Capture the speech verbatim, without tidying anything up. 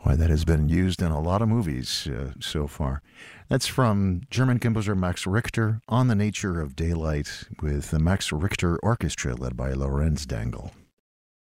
Why, that has been used in a lot of movies uh, so far. That's from German composer Max Richter, On the Nature of Daylight, with the Max Richter Orchestra led by Lorenz Dangel.